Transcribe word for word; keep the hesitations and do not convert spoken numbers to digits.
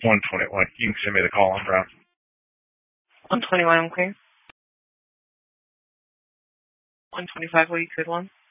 one twenty-one. You can send me the call on Brown. one twenty-one, I'm clear. one twenty-five, will you code one?